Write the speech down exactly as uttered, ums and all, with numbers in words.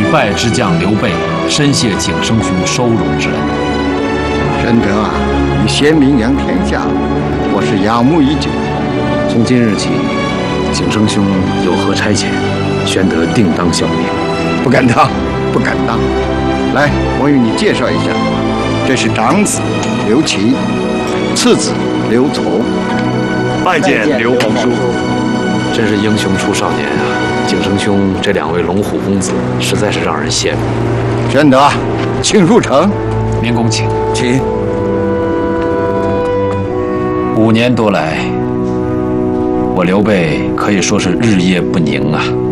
败之将刘备，深谢景生兄收容之恩。 玄德啊，你先名扬天下，我是仰慕已久。 从今日起，景生兄有何差遣，玄德定当效命。 不敢当，不敢当。来，我与你介绍一下，这是长子刘琦，次子刘琮。 拜见刘皇叔。 真是英雄出少年啊！景生兄这两位龙虎公子，实在是让人羡慕。 玄德，请入城。 明公请。 请。 五年多来，我刘备可以说是日夜不宁啊。